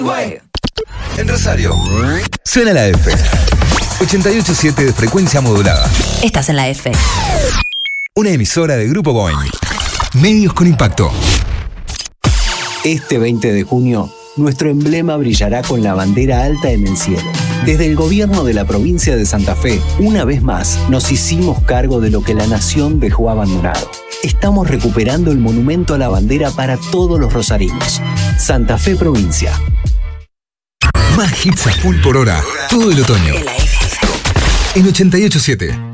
Broadway. En Rosario, suena la F. 88.7 de frecuencia modulada. Estás en la F. Una emisora de Grupo Boing. Medios con impacto. Este 20 de junio, nuestro emblema brillará con la bandera alta en el cielo. Desde el gobierno de la provincia de Santa Fe, una vez más, nos hicimos cargo de lo que la nación dejó abandonado. Estamos recuperando el monumento a la bandera para todos los rosarinos. Santa Fe Provincia. Más hits a full por hora, todo el otoño. En 88.7.